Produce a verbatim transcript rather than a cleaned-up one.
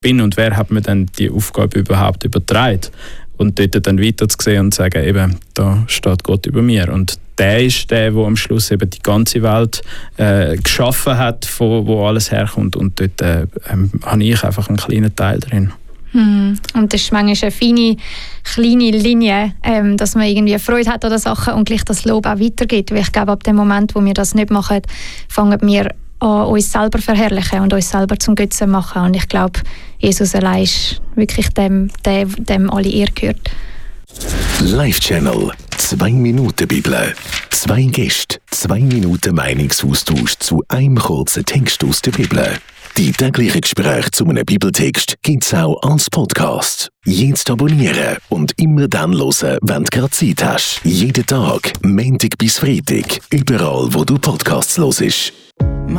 bin und wer hat mir dann die Aufgabe überhaupt übertragen. Und dort dann weiterzusehen und zu sagen, eben, da steht Gott über mir. Und der ist der, der am Schluss eben die ganze Welt äh, geschaffen hat, von wo alles herkommt. Und dort äh, ähm, habe ich einfach einen kleinen Teil drin. Hm. Und das ist manchmal eine feine, kleine Linie, ähm, dass man irgendwie Freude hat an den Sachen und gleich das Lob auch weitergibt. Weil ich glaube, ab dem Moment, wo wir das nicht machen, fangen wir an, uns selber verherrlichen und uns selber zum Götzen machen. Und ich glaube, Jesus allein ist wirklich dem, dem, dem alle Ehre gehört. Live-Channel. Zwei Minuten Bibel. Zwei Gäste. Zwei Minuten Meinungsaustausch zu einem kurzen Text aus der Bibel. Die täglichen Gespräche zu einem Bibeltext gibt es auch als Podcast. Jetzt abonnieren und immer dann hören, wenn du gerade Zeit hast. Jeden Tag, Montag bis Freitag. Überall, wo du Podcasts hörst.